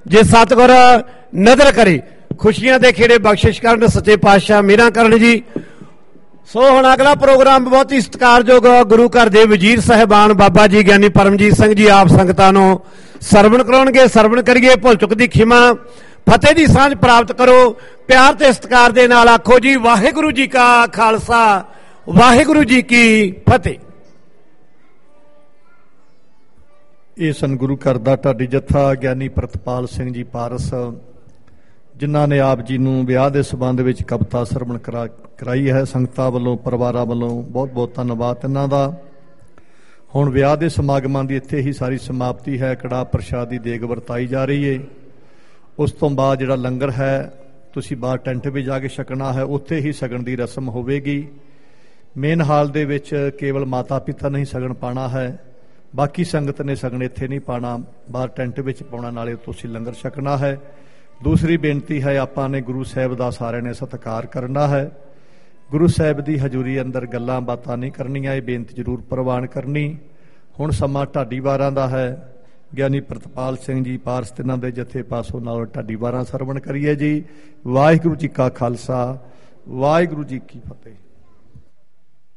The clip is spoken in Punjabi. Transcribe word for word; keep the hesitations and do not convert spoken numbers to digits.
जे सतगुर नदर करे खुशियां दे खेड़े बख्शिश करन सच्चे पातशाह मेहरां करन जी। सो हुण अगला प्रोग्राम बहुत ही सत्कारयोग गुरु घर दे वजीर साहिबान बाबा जी ज्ञानी परमजीत सिंह जी आप संगतां नूं सरवण कराउणगे। सरवण करिए, भुल चुक दी खिमा, फतेह दी सांझ प्राप्त करो। प्यार ते सत्कार दे नाल आखो जी वाहिगुरू जी का खालसा वाहिगुरू जी की फतेह। ਇਹ ਸਨ ਗੁਰੂ ਘਰ ਦਾ ਢਾਡੀ ਜੱਥਾ ਗਿਆਨੀ ਪ੍ਰਿਤਪਾਲ ਸਿੰਘ ਜੀ ਪਾਰਸ, ਜਿਨ੍ਹਾਂ ਨੇ ਆਪ ਜੀ ਨੂੰ ਵਿਆਹ ਦੇ ਸਬੰਧ ਵਿੱਚ ਕਵਿਤਾ ਸਰਵਣ ਕਰਾ ਕਰਾਈ ਹੈ। ਸੰਗਤਾਂ ਵੱਲੋਂ, ਪਰਿਵਾਰਾਂ ਵੱਲੋਂ ਬਹੁਤ ਬਹੁਤ ਧੰਨਵਾਦ ਇਹਨਾਂ ਦਾ। ਹੁਣ ਵਿਆਹ ਦੇ ਸਮਾਗਮਾਂ ਦੀ ਇੱਥੇ ਹੀ ਸਾਰੀ ਸਮਾਪਤੀ ਹੈ। ਕੜਾਹ ਪ੍ਰਸ਼ਾਦ ਦੀ ਦੇਗ ਵਰਤਾਈ ਜਾ ਰਹੀ ਹੈ। ਉਸ ਤੋਂ ਬਾਅਦ ਜਿਹੜਾ ਲੰਗਰ ਹੈ ਤੁਸੀਂ ਬਾਹਰ ਟੈਂਟ ਵਿੱਚ ਜਾ ਕੇ ਛਕਣਾ ਹੈ, ਉੱਥੇ ਹੀ ਛਕਣ ਦੀ ਰਸਮ ਹੋਵੇਗੀ। ਮੇਨ ਹਾਲ ਦੇ ਵਿੱਚ ਕੇਵਲ ਮਾਤਾ ਪਿਤਾ ਨਹੀਂ ਛਕਣ ਪਾਉਣਾ ਹੈ, ਬਾਕੀ ਸੰਗਤ ਨੇ ਸ਼ਗਨ ਇੱਥੇ ਨਹੀਂ ਪਾਉਣਾ, ਬਾਹਰ ਟੈਂਟ ਵਿੱਚ ਪਾਉਣਾ, ਨਾਲੇ ਤੁਸੀਂ ਲੰਗਰ ਛਕਣਾ ਹੈ। ਦੂਸਰੀ ਬੇਨਤੀ ਹੈ, ਆਪਾਂ ਨੇ ਗੁਰੂ ਸਾਹਿਬ ਦਾ ਸਾਰਿਆਂ ਨੇ ਸਤਿਕਾਰ ਕਰਨਾ ਹੈ। ਗੁਰੂ ਸਾਹਿਬ ਦੀ ਹਜ਼ੂਰੀ ਅੰਦਰ ਗੱਲਾਂ ਬਾਤਾਂ ਨਹੀਂ ਕਰਨੀਆਂ, ਇਹ ਬੇਨਤੀ ਜ਼ਰੂਰ ਪ੍ਰਵਾਨ ਕਰਨੀ। ਹੁਣ ਸਮਾਂ ਢਾਡੀ ਵਾਰਾਂ ਦਾ ਹੈ। ਗਿਆਨੀ ਪ੍ਰਿਤਪਾਲ ਸਿੰਘ ਜੀ ਪਾਰਸ ਤਿੰਨਾਂ ਦੇ ਜਥੇ ਪਾਸੋਂ ਨਾਲ ਢਾਡੀ ਵਾਰਾਂ ਸਰਵਣ ਕਰੀਏ ਜੀ। ਵਾਹਿਗੁਰੂ ਜੀ ਕਾ ਖਾਲਸਾ ਵਾਹਿਗੁਰੂ ਜੀ ਕੀ ਫਤਿਹ।